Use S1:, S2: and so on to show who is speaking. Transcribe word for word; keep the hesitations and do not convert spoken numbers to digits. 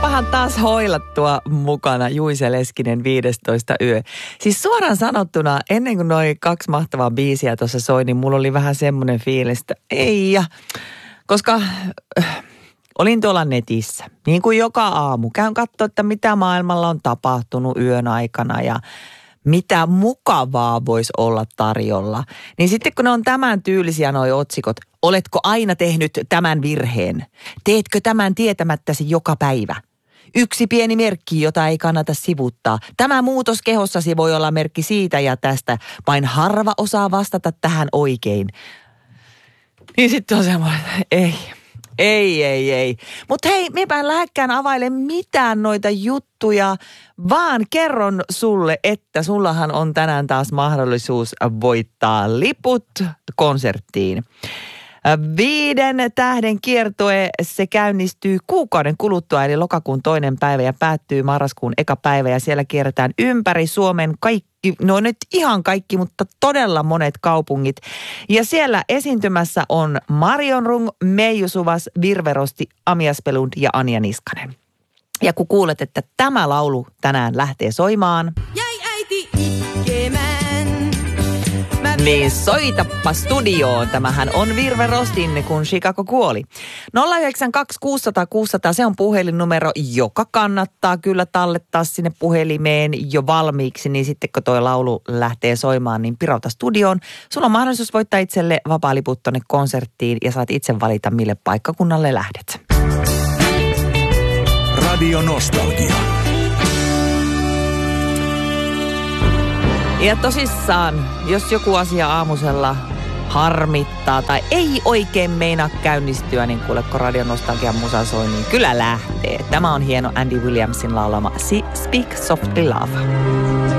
S1: Tulipahan taas hoilattua mukana Juise Leskinen viidestoista yö. Siis suoraan sanottuna, ennen kuin noi kaksi mahtavaa biisiä tuossa soi, niin mulla oli vähän semmoinen fiilis, että ei ja, koska äh, olin tuolla netissä. Niin kuin joka aamu. Käyn katsoa, että mitä maailmalla on tapahtunut yön aikana ja mitä mukavaa voisi olla tarjolla. Niin sitten kun ne on tämän tyylisiä noi otsikot, oletko aina tehnyt tämän virheen? Teetkö tämän tietämättäsi joka päivä? Yksi pieni merkki, jota ei kannata sivuttaa. Tämä muutos kehossasi voi olla merkki siitä ja tästä. Vain harva osaa vastata tähän oikein. Niin sitten on semmoinen, ei, ei, ei, ei. Mutta hei, minäpä en lähdekään availe mitään noita juttuja, vaan kerron sulle, että sullahan on tänään taas mahdollisuus voittaa liput konserttiin. Viiden tähden kiertue, se käynnistyy kuukauden kuluttua, eli lokakuun toinen päivä ja päättyy marraskuun eka päivä. Ja siellä kierretään ympäri Suomen kaikki, no nyt ihan kaikki, mutta todella monet kaupungit. Ja siellä esiintymässä on Marion Rung, Meiju Suvas, Virve Rosti, Amia Spelund ja Anja Niskanen. Ja kun kuulet, että tämä laulu tänään lähtee soimaan, jäi äiti itkemään. Niin soitappa studioon. Tämähän on Virve Rostin, kun Chicago kuoli. nolla yhdeksän kaksi kuusi nolla nolla kuusi nolla nolla, se on puhelinnumero, joka kannattaa kyllä tallettaa sinne puhelimeen jo valmiiksi. Niin sitten kun toi laulu lähtee soimaan, niin pirauta studioon. Sulla on mahdollisuus voittaa itselle vapaaliput tonne konserttiin ja saat itse valita, mille paikkakunnalle lähdet.
S2: Radio Nostalgia.
S1: Ja tosissaan, jos joku asia aamusella harmittaa tai ei oikein meinaa käynnistyä, niin kuule, kun Radio Nostalgian musa soi, niin kyllä lähtee. Tämä on hieno Andy Williamsin laulama Speak Softly Love.